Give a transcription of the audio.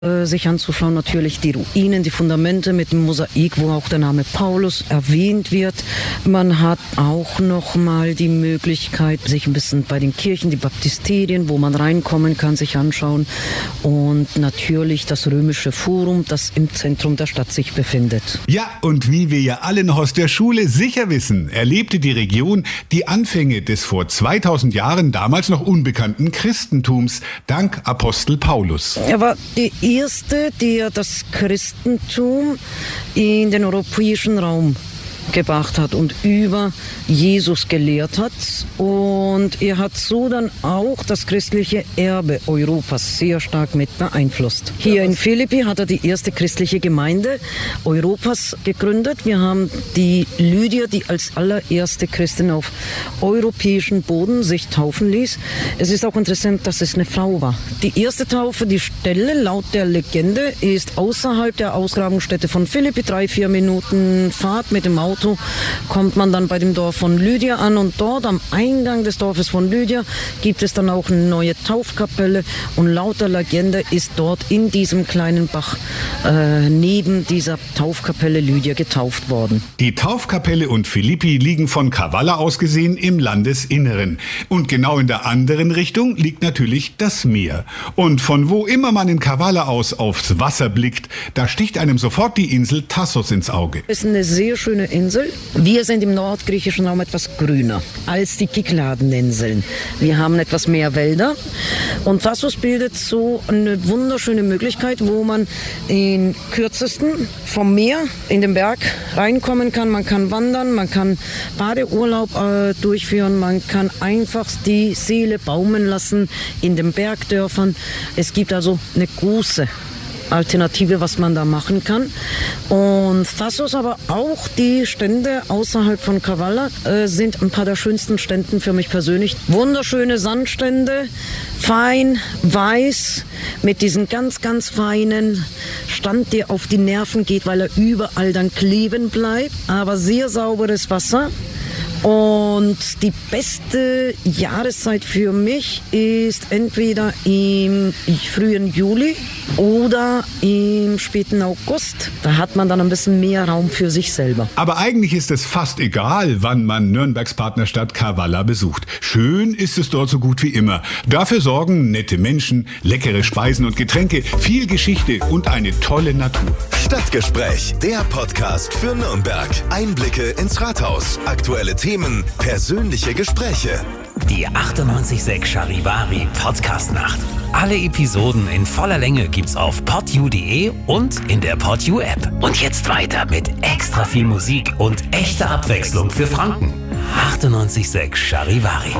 sich anzuschauen. Natürlich die Ruinen, die Fundamente mit dem Mosaik, wo auch der Name Paulus erwähnt wird. Man hat auch nochmal die Möglichkeit, sich ein bisschen bei den Kirchen, die Baptisterien, wo man reinkommen kann, sich anschauen. Und natürlich das römische Forum, das im Zentrum der Stadt sich befindet. Ja, und wie wir ja alle noch aus der Schule sicher wissen, erlebte die Region die Anfänge des vor 2000 Jahren damals noch unbekannten Christentums, dank Apostel Paulus. Er war die erste, der das Christentum in den europäischen Raum gebracht hat und über Jesus gelehrt hat. Und er hat so dann auch das christliche Erbe Europas sehr stark mit beeinflusst. Hier in Philippi hat er die erste christliche Gemeinde Europas gegründet. Wir haben die Lydia, die als allererste Christin auf europäischem Boden sich taufen ließ. Es ist auch interessant, dass es eine Frau war. Die erste Taufe, die Stelle laut der Legende, ist außerhalb der Ausgrabungsstätte von Philippi. 3-4 Minuten Fahrt mit dem Auto kommt man dann bei dem Dorf von Lydia an und dort am Eingang des Dorfes von Lydia gibt es dann auch eine neue Taufkapelle und laut der Legende ist dort in diesem kleinen Bach neben dieser Taufkapelle Lydia getauft worden. Die Taufkapelle und Philippi liegen von Kavala aus gesehen im Landesinneren und genau in der anderen Richtung liegt natürlich das Meer. Und von wo immer man in Kavala aus aufs Wasser blickt, da sticht einem sofort die Insel Thasos ins Auge. Es ist eine sehr schöne Insel. Wir sind im nordgriechischen Raum etwas grüner als die Kykladeninseln. Wir haben etwas mehr Wälder und Thasos bildet so eine wunderschöne Möglichkeit, wo man in kürzesten vom Meer in den Berg reinkommen kann. Man kann wandern, man kann Badeurlaub durchführen, man kann einfach die Seele baumeln lassen in den Bergdörfern. Es gibt also eine große Alternative, was man da machen kann. Und Thasos, aber auch die Stände außerhalb von Kavala sind ein paar der schönsten Ständen für mich persönlich. Wunderschöne Sandstände, fein, weiß, mit diesem ganz, ganz feinen Stand, der auf die Nerven geht, weil er überall dann kleben bleibt. Aber sehr sauberes Wasser. Und die beste Jahreszeit für mich ist entweder im frühen Juli oder im späten August. Da hat man dann ein bisschen mehr Raum für sich selber. Aber eigentlich ist es fast egal, wann man Nürnbergs Partnerstadt Kavala besucht. Schön ist es dort so gut wie immer. Dafür sorgen nette Menschen, leckere Speisen und Getränke, viel Geschichte und eine tolle Natur. Stadtgespräch, der Podcast für Nürnberg. Einblicke ins Rathaus, aktuelle Themen, persönliche Gespräche. Die 98.6 Charivari Podcast-Nacht. Alle Episoden in voller Länge gibt's auf podyou.de und in der Podyou App. Und jetzt weiter mit extra viel Musik und echter Abwechslung für Franken. 98.6 Charivari.